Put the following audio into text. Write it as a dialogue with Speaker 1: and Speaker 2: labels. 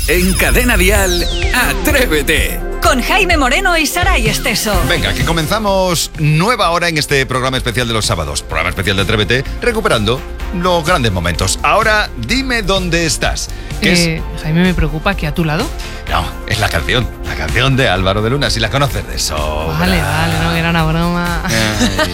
Speaker 1: En Cadena Dial, Atrévete.
Speaker 2: Con Jaime Moreno y Saray Esteso.
Speaker 3: Venga, que comenzamos nueva hora en este programa especial de los sábados. Programa especial de Atrévete, recuperando los grandes momentos. Ahora, dime dónde estás.
Speaker 4: Jaime, me preocupa que a tu lado.
Speaker 3: No, es la canción de Álvaro de Luna, si la conoces de eso.
Speaker 4: Vale, no, que era una broma.
Speaker 3: Ay,